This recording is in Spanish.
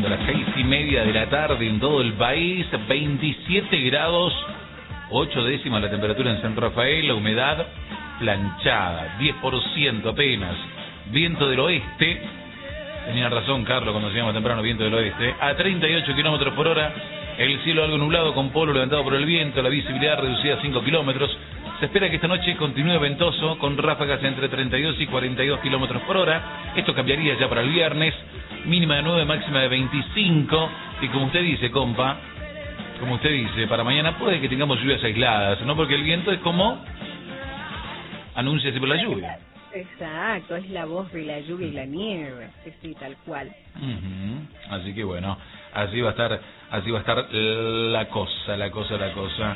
marcando las 6:30 de la tarde en todo el país, 27 grados, 8 décimas la temperatura en San Rafael, la humedad planchada, 10% apenas, viento del oeste, tenía razón Carlos cuando decíamos temprano, viento del oeste, a 38 kilómetros por hora, el cielo algo nublado con polvo levantado por el viento, la visibilidad reducida a 5 kilómetros. Se espera que esta noche continúe ventoso con ráfagas entre 32 y 42 kilómetros por hora. Esto cambiaría ya para el viernes, mínima de 9, máxima de 25. Y como usted dice, compa, como usted dice, para mañana puede que tengamos lluvias aisladas, ¿no? Porque el viento es como anuncia siempre la lluvia. Exacto, es la voz de la lluvia y la nieve, sí, tal cual. Así que bueno, así va a estar la cosa.